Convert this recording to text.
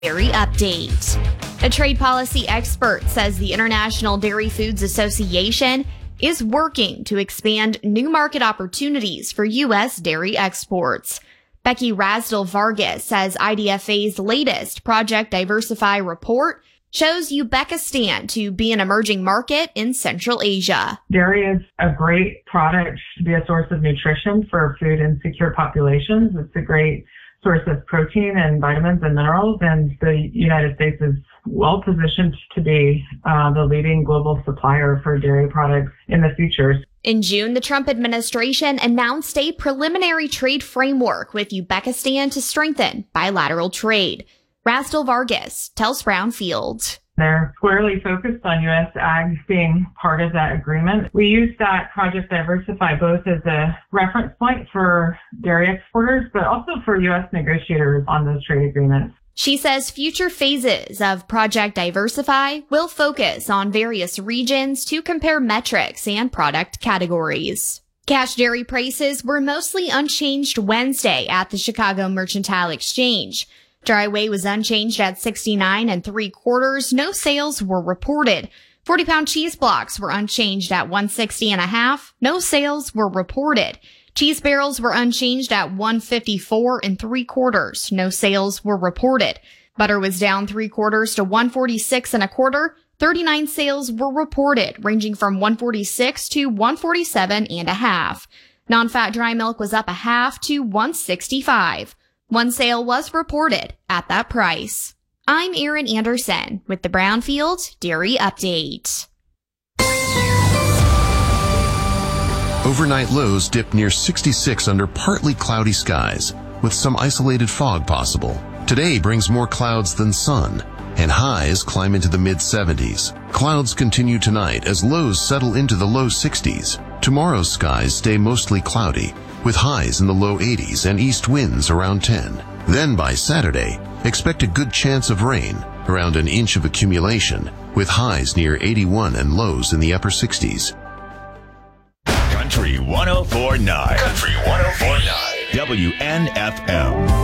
Dairy update. A trade policy expert says the International Dairy Foods Association is working to expand new market opportunities for U.S. dairy exports. Becky Razdal-Vargas says IDFA's latest Project Diversify report shows Uzbekistan to be an emerging market in Central Asia. Dairy is a great product to be a source of nutrition for food insecure populations. It's a great source of protein and vitamins and minerals, and the United States is well positioned to be the leading global supplier for dairy products in the future. In June, the Trump administration announced a preliminary trade framework with Uzbekistan to strengthen bilateral trade. Razdal-Vargas tells Brownfield. They're squarely focused on U.S. ag being part of that agreement. We use that Project Diversify both as a reference point for dairy exporters, but also for U.S. negotiators on those trade agreements. She says future phases of Project Diversify will focus on various regions to compare metrics and product categories. Cash dairy prices were mostly unchanged Wednesday at the Chicago Mercantile Exchange. Dry weight was unchanged at 69 3/4. No sales were reported. 40-pound cheese blocks were unchanged at 160 1/2. No sales were reported. Cheese barrels were unchanged at 154 3/4. No sales were reported. Butter was down 3/4 to 146 1/4. 39 sales were reported, ranging from 146 to 147 1/2. Non-fat dry milk was up 1/2 to 165. One sale was reported at that price. I'm Erin Anderson with the Brownfield Dairy Update. Overnight lows dip near 66 under partly cloudy skies, with some isolated fog possible. Today brings more clouds than sun, and highs climb into the mid-70s. Clouds continue tonight as lows settle into the low 60s. Tomorrow's skies stay mostly cloudy, with highs in the low 80s and east winds around 10. Then by Saturday, expect a good chance of rain, around an inch of accumulation, with highs near 81 and lows in the upper 60s. Country 104.9. Country 104.9. WNFM.